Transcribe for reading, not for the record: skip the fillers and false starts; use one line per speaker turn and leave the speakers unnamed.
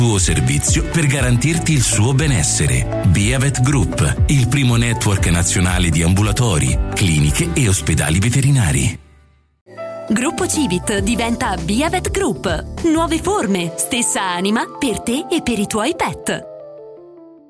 Tuo servizio per garantirti il suo benessere. Biavet Group, il primo network nazionale di ambulatori, cliniche e ospedali veterinari.
Gruppo Civit diventa Biavet Group. Nuove forme, stessa anima per te e per i tuoi pet.